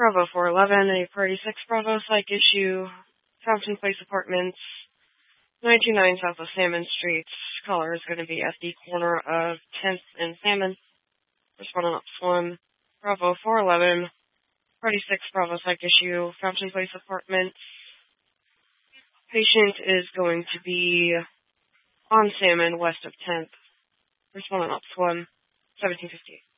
Bravo 411, a Party 6 Bravo Psych issue, Fountain Place Apartments, 99 South of Salmon Street. Caller is going to be at the corner of 10th and Salmon. Responding up one. Bravo 411, Party 6 Bravo Psych issue, Fountain Place Apartments. Patient is going to be on Salmon, west of 10th. Responding up one, 1758.